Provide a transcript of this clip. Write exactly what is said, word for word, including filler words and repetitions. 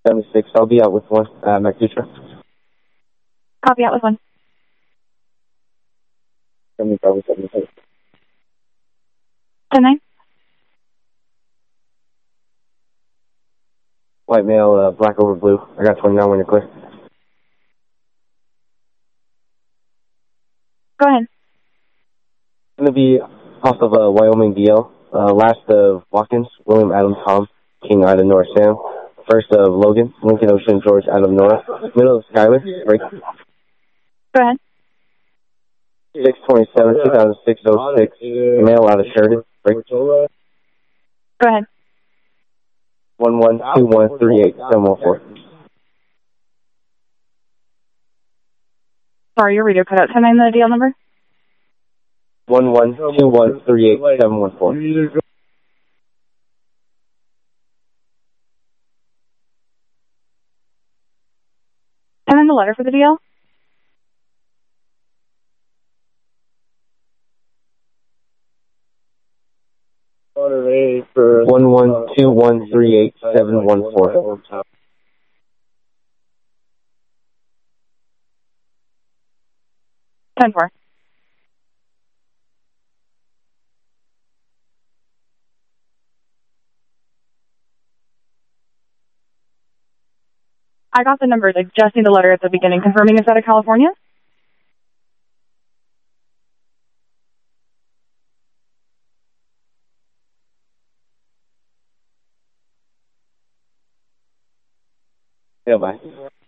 seventy-six, I'll be out with one, uh, MacDutra. Copy, out with one. seventy-five, seventy-six. ten nine. White male, uh, black over blue. I got twenty-nine when you're clear. Go ahead. Going to be off of uh, Wyoming D L. Uh, last of Watkins, William Adam Tom, King Ida Nora Sam. First of Logan, Lincoln Ocean George out of Nora. Middle of Skyler, break. Go ahead. six twenty-seven, two thousand six oh six, male out of Sheridan, break. Go ahead. one one two one three eight seven one four. Sorry, your radio cut out. ten nine, the D L number? one one two one three eight seven one four. And then the letter for the D L? one one two one three eight seven one four. ten four. I got the numbers. I just need the letter at the beginning. Confirming it's out of California? Yeah, bye.